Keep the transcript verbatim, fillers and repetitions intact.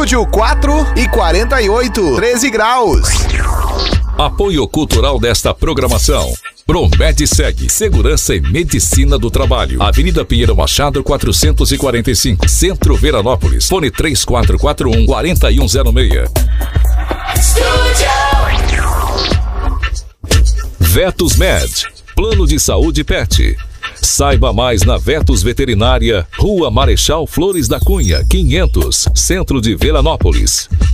Estúdio quatro e quarenta e oito, treze graus. Apoio cultural desta programação: Promedsegue, Segurança e Medicina do Trabalho. Avenida Pinheiro Machado, quatrocentos e quarenta e cinco, Centro Veranópolis. Fone três quatro quatro um, quatro um zero seis. Vetos Med, Plano de Saúde Pet. Saiba mais na Vetos Veterinária, Rua Marechal Flores da Cunha, quinhentos, Centro de Veranópolis.